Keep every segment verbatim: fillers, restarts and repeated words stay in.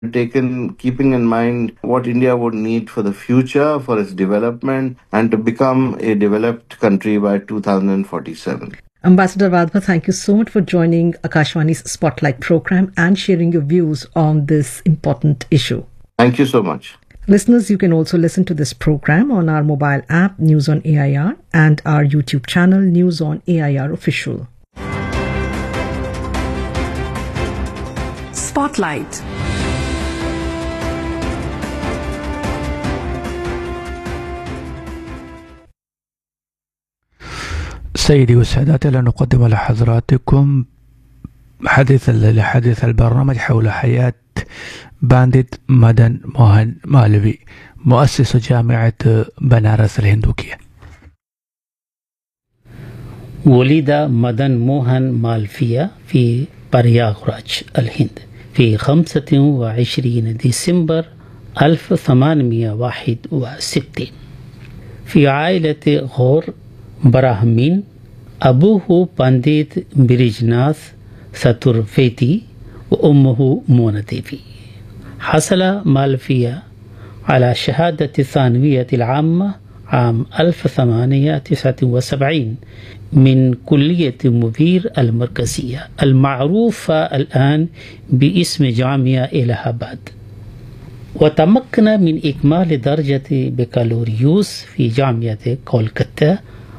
taken keeping in mind what India would need for the future, for its development, and to become a developed country by two thousand forty-seven. Ambassador Wadhwa, thank you so much for joining Akashvani's Spotlight program and sharing your views on this important issue. Thank you so much. Listeners, you can also listen to this program on our mobile app, News on A I R, and our YouTube channel, News on A I R Official. Spotlight. سيدي وسادتي، لنقدم لحضراتكم حديث لحديث البرنامج حول حياة بانديت مدن موهن مالوي، مؤسس جامعة بنارس الهندوكية. ولد مدن موهن مالفيا في برياغراج الهند في خمسة وعشرين ديسمبر ألف وثمانمئة وواحد وستين في عائلة غور براهمين. أبوه بانديت بريجناث ستورفيتي وأمه مونتيفي. حصل مالفيا على شهادة الثانوية العامة عام ألف وثمانمئة وتسعة وسبعين من كلية مفير المركزية المعروفة الآن باسم جامعة إلهاباد، وتمكن من إكمال درجة بكالوريوس في جامعة كولكتا.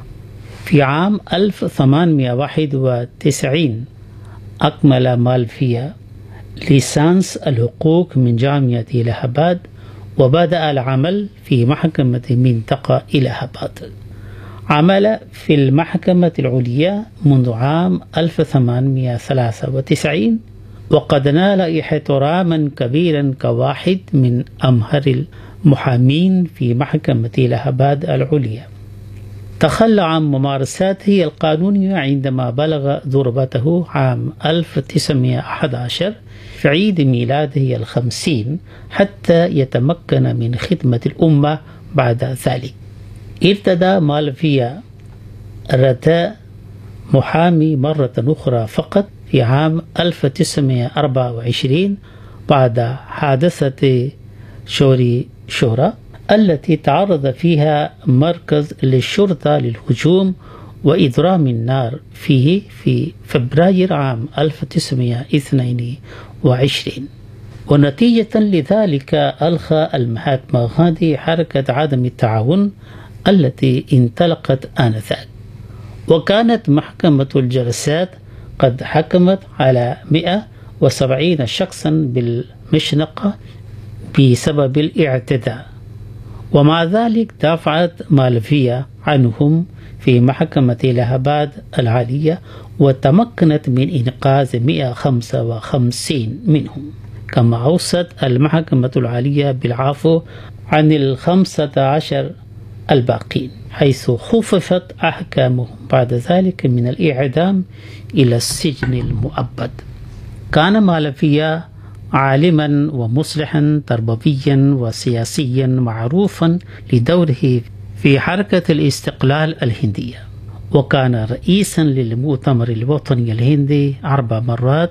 في عام ألف وثمانمئة وواحد وتسعين أكمل مالفيا ليسانس الحقوق من جامعة إلهاباد وبدأ العمل في محكمة منطقة إلهاباد. عمل في المحكمة العليا منذ عام ألف وثمانمئة وثلاثة وتسعين، وقد نال احتراما كبيرا كواحد من أمهر المحامين في محكمة إلهاباد العليا. تخلى عن ممارساته القانونية عندما بلغ ذروته عام ألف وتسعمئة وأحد عشر في عيد ميلاده الخمسين حتى يتمكن من خدمة الأمة بعد ذلك. ارتدى مالفيا رداء محامي مرة أخرى فقط في عام ألف وتسعمئة وأربعة وعشرين بعد حادثة شوري شورا التي تعرض فيها مركز للشرطة للهجوم وإضرام النار فيه في فبراير عام ألف وتسعمئة واثنين وعشرين. ونتيجة لذلك ألغى المهاتما غاندي حركة عدم التعاون التي انطلقت آنذاك، وكانت محكمة الجلسات قد حكمت على مئة وسبعين شخصا بالمشنقة بسبب الاعتداء، ومع ذلك دافعت مالفيا عنهم في محكمة إلهاباد العالية وتمكنت من إنقاذ مئة وخمسة وخمسين منهم. كما أوصت المحكمة العالية بالعفو عن الخمسة عشر الباقين، حيث خففت أحكامهم بعد ذلك من الإعدام إلى السجن المؤبد. كان مالفيا عالما ومصلحا تربويا وسياسيا معروفا لدوره في حركة الاستقلال الهندية، وكان رئيسا للمؤتمر الوطني الهندي أربع مرات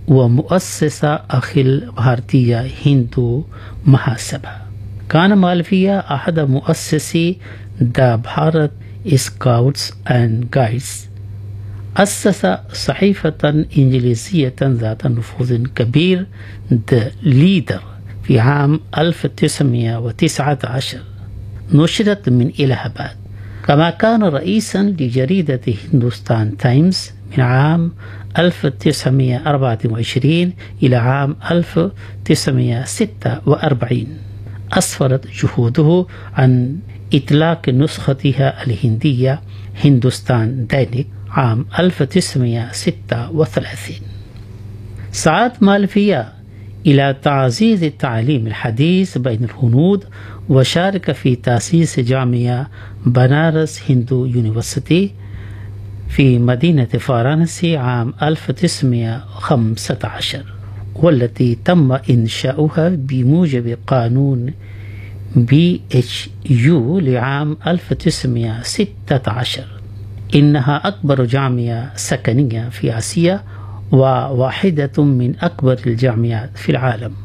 ومؤسس أخيل بھارتية هندو مهاسبha. كان مالفيا أحد مؤسسي دا بھارت سكاوتس أند جايدز. أسس صحيفة إنجليزية ذات نفوذ كبير The Leader في عام ألف وتسعمئة وتسعة عشر، نشرت من إلهاباد. كما كان رئيسا لجريدة هندوستان تايمز من عام ألف وتسعمئة وأربعة وعشرين إلى عام ألف وتسعمئة وستة وأربعين. أسفرت جهوده عن إطلاق نسختها الهندية هندوستان دينيك عام ألف وتسعمئة وستة وثلاثين. سعت مالفيا إلى تعزيز التعليم الحديث بين الهنود، وشارك في تأسيس جامعة بنارس هندو يونيفرسيتي في مدينة فرنسا عام ألف وتسعمئة وخمسة عشر، والتي تم إنشاؤها بموجب قانون بي اتش يو لعام ألف وتسعمئة وستة عشر. إنها أكبر جامعة سكنية في آسيا وواحدة من أكبر الجامعات في العالم.